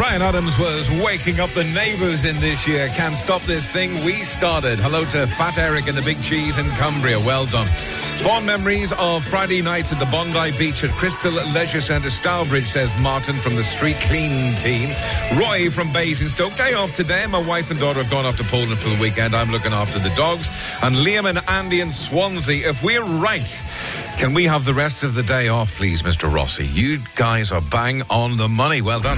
Bryan Adams was waking up the neighbours in this year. Can't stop this thing, we started. Hello to Fat Eric and the Big Cheese in Cumbria. Well done. Fond memories of Friday nights at the Bondi Beach at Crystal Leisure Centre, Stourbridge, says Martin from the Street Clean team. Roy from Basingstoke. Day off today. My wife and daughter have gone off to Poland for the weekend. I'm looking after the dogs. And Liam and Andy in Swansea. If we're right, can we have the rest of the day off, please, Mr. Rossi? You guys are bang on the money. Well done.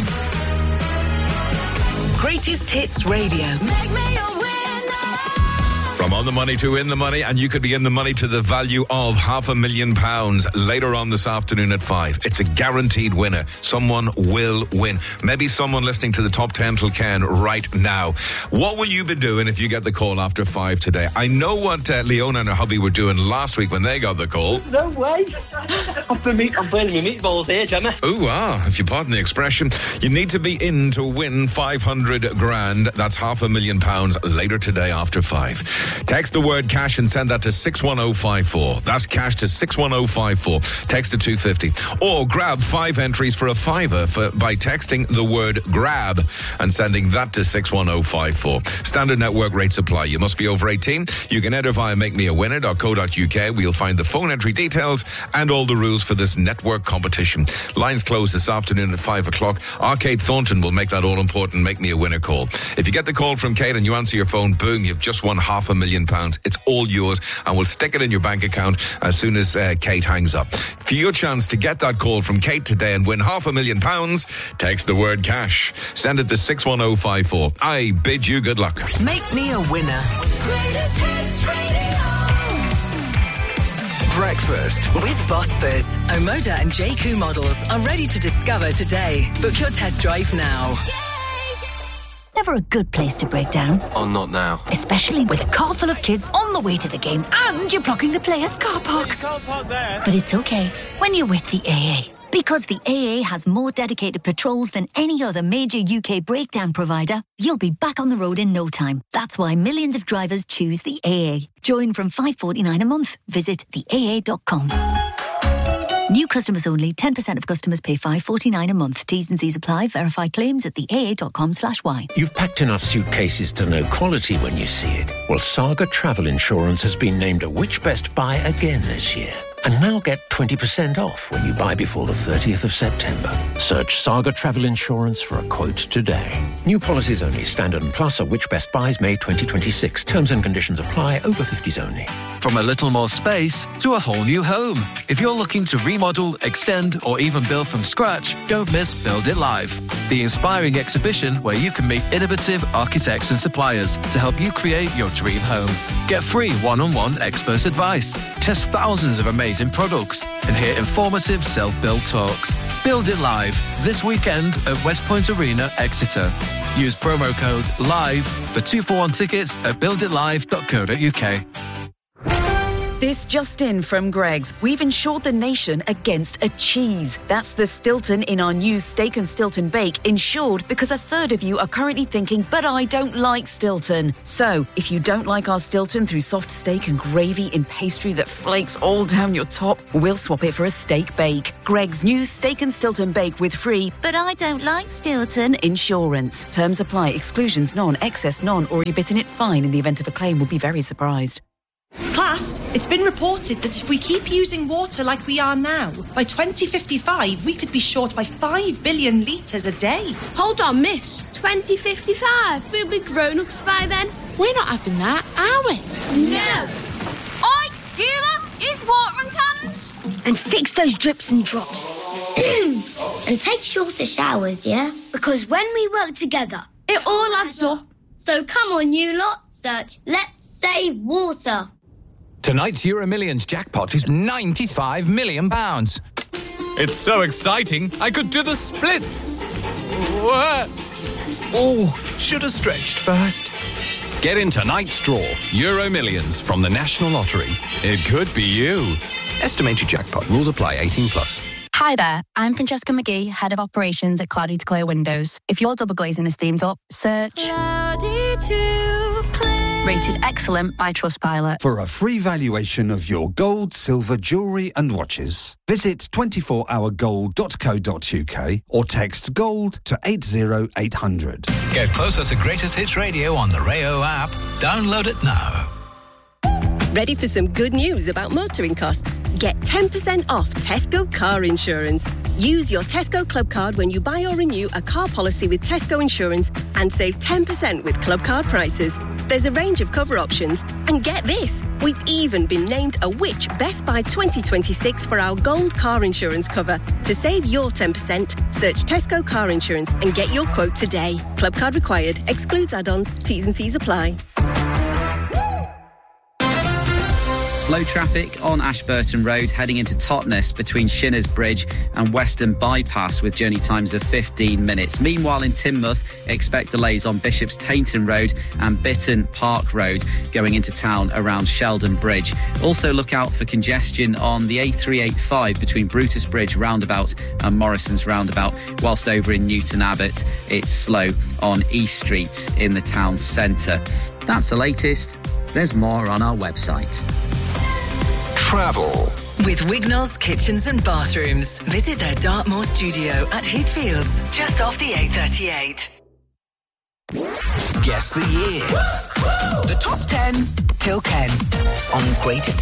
Greatest Hits Radio. Make me a winner. From on the money to in the money, and you could be in the money to the value of £500,000 later on this afternoon at 5. It's a guaranteed winner. Someone will win. Maybe someone listening to the Top 10 till Ken right now. What will you be doing if you get the call after 5 today? I know what Leona and her hubby were doing last week when they got the call. No way. I'm burning my meatballs here, Gemma. Ooh, if you pardon the expression. You need to be in to win £500,000. That's £500,000 later today after 5. Text the word cash and send that to 61054. That's cash to 61054. Text to 250. Or grab 5 entries for a £5 by texting the word grab and sending that to 61054. Standard network rates apply. You must be over 18. You can enter via makemeawinner.co.uk where you'll find the phone entry details and all the rules for this network competition. Lines close this afternoon at 5 o'clock. Arcade Thornton will make that all-important Make Me a Winner call. If you get the call from Kate and you answer your phone, boom, you've just won £500,000. It's all yours, and we'll stick it in your bank account as soon as Kate hangs up. For your chance to get that call from Kate today and win £500,000, text the word cash. Send it to 61054. I bid you good luck. Make me a winner. Greatest Hits Radio. Breakfast with Vosper's. Omoda and JQ models are ready to discover today. Book your test drive now. Never a good place to break down. Oh, not now. Especially with a car full of kids on the way to the game and you're blocking the players' car park. But it's okay when you're with the AA. Because the AA has more dedicated patrols than any other major UK breakdown provider, you'll be back on the road in no time. That's why millions of drivers choose the AA. Join from $5.49 a month. Visit theaa.com. New customers only. 10% of customers pay $5.49 a month. T's and C's apply. Verify claims at theaa.com/y. You've packed enough suitcases to know quality when you see it. Well, Saga Travel Insurance has been named a Which Best Buy again this year. And now get 20% off when you buy before the 30th of September. Search Saga Travel Insurance for a quote today. New policies only. Standard and Plus are Which Best Buys May 2026. Terms and conditions apply. Over 50s only. From a little more space to a whole new home. If you're looking to remodel, extend, or even build from scratch, don't miss Build It Live, the inspiring exhibition where you can meet innovative architects and suppliers to help you create your dream home. Get free one-on-one expert advice, test thousands of amazing products, and hear informative self-build talks. Build It Live this weekend at West Point Arena, Exeter. Use promo code LIVE for 2-for-1 tickets at builditlive.co.uk. This just in from Greggs. We've insured the nation against a cheese. That's the Stilton in our new Steak and Stilton Bake, insured because a third of you are currently thinking, but I don't like Stilton. So, if you don't like our Stilton through soft steak and gravy in pastry that flakes all down your top, we'll swap it for a steak bake. Greggs' new Steak and Stilton Bake with free, but I don't like Stilton insurance. Terms apply. Exclusions none. Excess none. Or you're bitten it fine in the event of a claim. Will be very surprised. Class, it's been reported that if we keep using water like we are now, by 2055 we could be short by 5 billion litres a day. Hold on, miss. 2055? We'll be grown-ups by then. We're not having that, are we? No. Oi, Sheila, use watering cans. And fix those drips and drops. And take shorter showers, yeah? Because when we work together, it all adds up. So come on, you lot, search Let's Save Water. Tonight's Euro Millions jackpot is £95 million. It's so exciting, I could do the splits. What? Oh, should have stretched first. Get in tonight's draw, Euro Millions from the National Lottery. It could be you. Estimated jackpot. Rules apply. 18+. Hi there, I'm Francesca McGee, Head of Operations at Cloudy to Clear Windows. If your double glazing is steamed up, search Cloudy to Clear. Rated excellent by Trustpilot. For a free valuation of your gold, silver, jewellery and watches, visit 24hourgold.co.uk or text GOLD to 80800. Get closer to Greatest Hits Radio on the Rayo app. Download it now. Ready for some good news about motoring costs? Get 10% off Tesco car insurance. Use your Tesco Club card when you buy or renew a car policy with Tesco Insurance and save 10% with Club card prices. There's a range of cover options. And get this, we've even been named a Which Best Buy 2026 for our gold car insurance cover. To save your 10%, search Tesco Car Insurance and get your quote today. Club card required. Excludes add-ons. T's and C's apply. Slow traffic on Ashburton Road heading into Totnes between Shinners Bridge and Western Bypass with journey times of 15 minutes. Meanwhile, in Teignmouth, expect delays on Bishop's Tainton Road and Bitton Park Road going into town around Sheldon Bridge. Also look out for congestion on the A385 between Brutus Bridge roundabout and Morrison's roundabout, whilst over in Newton Abbot it's slow on East Street in the town centre. That's the latest. There's more on our website. Travel. With Wignall's Kitchens and Bathrooms. Visit their Dartmoor studio at Heathfields, just off the A38. Guess the year. The top 10 till Ken on Greatest